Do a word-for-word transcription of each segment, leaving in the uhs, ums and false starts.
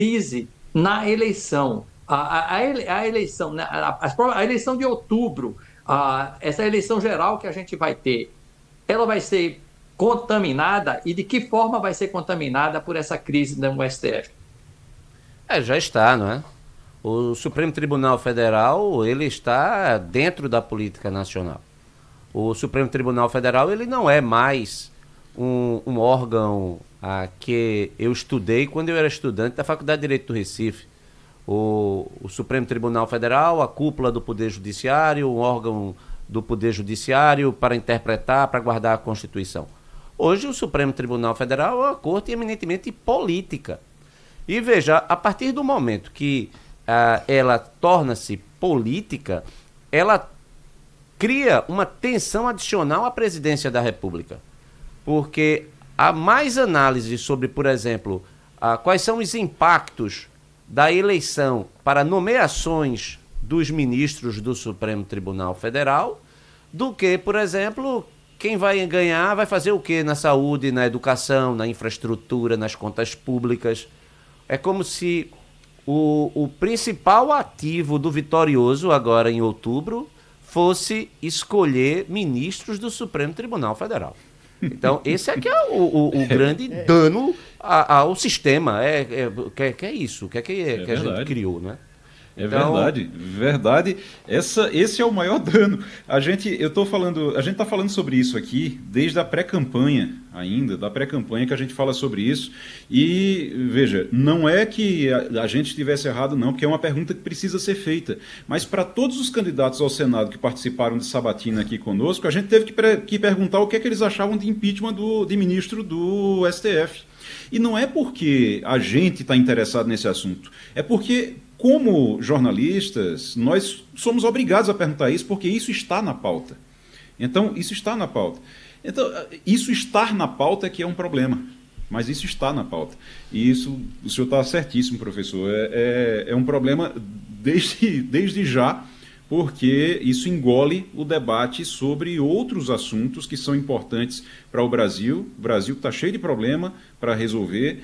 crise na eleição. A, a, a eleição, né, a, a, a eleição de outubro, a, essa eleição geral que a gente vai ter, ela vai ser contaminada, e de que forma vai ser contaminada por essa crise no S T F? É, já está, não é? O Supremo Tribunal Federal, ele está dentro da política nacional. O Supremo Tribunal Federal, ele não é mais um, um órgão ah, que eu estudei quando eu era estudante da Faculdade de Direito do Recife. O, o Supremo Tribunal Federal, a cúpula do Poder Judiciário, um órgão do Poder Judiciário para interpretar, para guardar a Constituição. Hoje o Supremo Tribunal Federal é uma corte eminentemente política. E veja, a partir do momento que ah, ela torna-se política, ela cria uma tensão adicional à presidência da República. Porque há mais análise sobre, por exemplo, ah, quais são os impactos da eleição para nomeações dos ministros do Supremo Tribunal Federal do que, por exemplo, quem vai ganhar vai fazer o quê na saúde, na educação, na infraestrutura, nas contas públicas. É como se o, o principal ativo do vitorioso, agora em outubro, fosse escolher ministros do Supremo Tribunal Federal. Então, esse aqui é o, o, o grande dano a, ao sistema. É, é, que, que é isso? O que é que, é, que a gente criou, né? É então... verdade, verdade. Essa, esse é o maior dano. A gente, eu tô falando, a gente está falando sobre isso aqui desde a pré-campanha ainda, da pré-campanha que a gente fala sobre isso. E veja, não é que a, a gente estivesse errado, não, porque é uma pergunta que precisa ser feita. Mas para todos os candidatos ao Senado que participaram de sabatina aqui conosco, a gente teve que, pre, que perguntar o que é que eles achavam de impeachment do, de ministro do S T F. E não é porque a gente está interessado nesse assunto, é porque, como jornalistas, nós somos obrigados a perguntar isso, porque isso está na pauta. Então, isso está na pauta. Então, isso estar na pauta é que é um problema, mas isso está na pauta. E isso, o senhor está certíssimo, professor, é, é, é um problema desde, desde já, porque isso engole o debate sobre outros assuntos que são importantes para o Brasil. O Brasil está cheio de problema para resolver,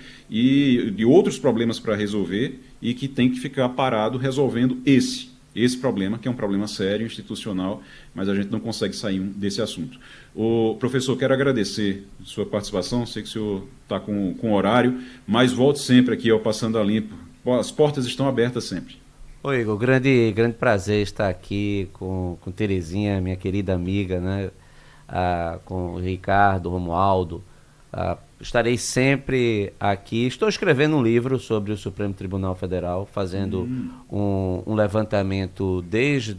e de outros problemas para resolver, e que tem que ficar parado resolvendo esse, esse problema, que é um problema sério, institucional, mas a gente não consegue sair desse assunto. O professor, quero agradecer a sua participação, sei que o senhor está com, com horário, mas volte sempre aqui ao Passando a Limpo. As portas estão abertas sempre. Oi, Igor, grande, grande prazer estar aqui com, com Terezinha, minha querida amiga, né? Ah, com o Ricardo, Romualdo. Ah, estarei sempre aqui. Estou escrevendo um livro sobre o Supremo Tribunal Federal, fazendo hum. um, um levantamento desde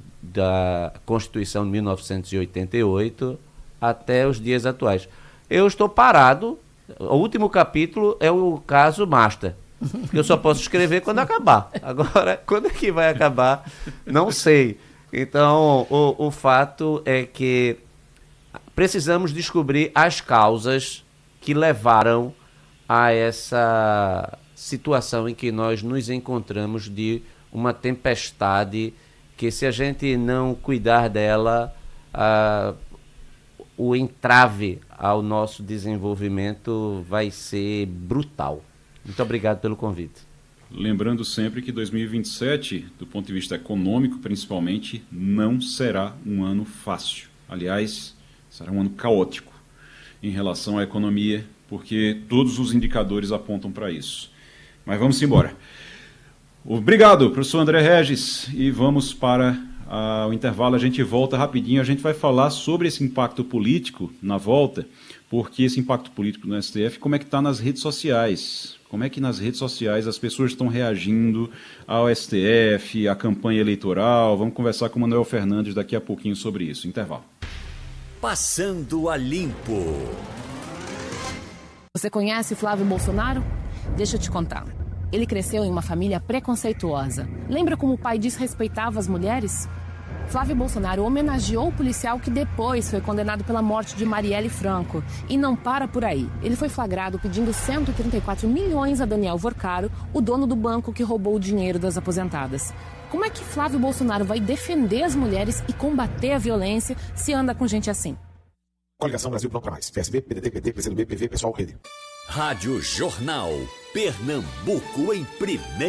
a Constituição de mil novecentos e oitenta e oito até os dias atuais. Eu estou parado, o último capítulo é o caso Master. Eu só posso escrever quando acabar. Agora, quando é que vai acabar? Não sei. Então, o, o fato é que precisamos descobrir as causas que levaram a essa situação em que nós nos encontramos, de uma tempestade que, se a gente não cuidar dela, ah, o entrave ao nosso desenvolvimento vai ser brutal. Muito obrigado pelo convite. Lembrando sempre que dois mil e vinte e sete, do ponto de vista econômico principalmente, não será um ano fácil. Aliás, será um ano caótico em relação à economia, porque todos os indicadores apontam para isso. Mas vamos embora. Obrigado, professor André Regis, e vamos para uh, o intervalo. A gente volta rapidinho, a gente vai falar sobre esse impacto político na volta, porque esse impacto político no S T F, como é que está nas redes sociais? Como é que nas redes sociais as pessoas estão reagindo ao S T F, à campanha eleitoral? Vamos conversar com o Manuel Fernandes daqui a pouquinho sobre isso. Intervalo. Passando a Limpo. Você conhece Flávio Bolsonaro? Deixa eu te contar. Ele cresceu em uma família preconceituosa. Lembra como o pai desrespeitava as mulheres? Flávio Bolsonaro homenageou o policial que depois foi condenado pela morte de Marielle Franco. E não para por aí. Ele foi flagrado pedindo cento e trinta e quatro milhões a Daniel Vorcaro, o dono do banco que roubou o dinheiro das aposentadas. Como é que Flávio Bolsonaro vai defender as mulheres e combater a violência se anda com gente assim? Coligação Brasil Pronto pra Mais. P S B, P D T, P T, P C do B, P V, Pessoal, Rede. Rádio Jornal. Pernambuco em primeiro.